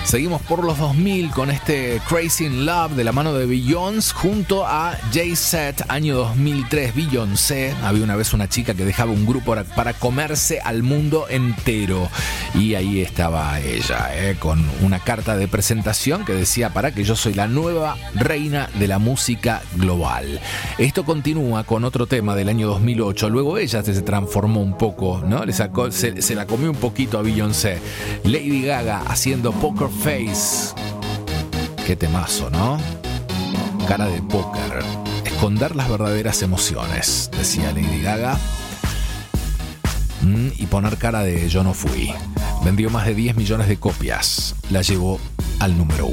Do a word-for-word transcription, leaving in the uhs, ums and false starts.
Seguimos por los dos mil con este Crazy in Love de la mano de Beyoncé junto a Jay-Z, año dos mil tres. Beyoncé, había una vez una chica que dejaba un grupo para, para comerse al mundo entero. Y ahí estaba ella, eh, con una carta de presentación que decía: para que yo soy la nueva reina de la música global. Esto continúa con otro tema del año dos mil ocho. Luego ella se transformó un poco, ¿no? Le sacó, se, se la comió un poquito a Beyoncé. Lady Gaga haciendo Poker Face. Qué temazo, ¿no? Cara de póker. Esconder las verdaderas emociones, decía Lady Gaga. Mm, y poner cara de yo no fui. Vendió más de diez millones de copias. La llevó al número uno.